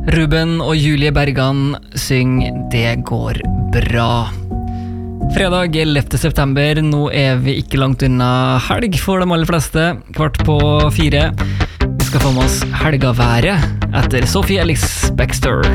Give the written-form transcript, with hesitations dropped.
Ruben og Julie Bergan syng Det går bra. Fredag 11. september, nå vi ikke langt unna helg for de aller fleste, 3:15. Vi skal få med oss helgaværet etter Sophie Ellis Bextor.